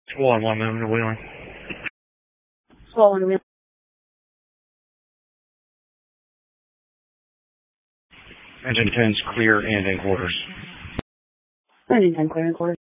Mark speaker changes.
Speaker 1: Squad 1 moving to Wheeling.
Speaker 2: Squad 1 to Wheeling.
Speaker 1: Engine 10's clear and in quarters.
Speaker 2: Engine 10 clear in quarters.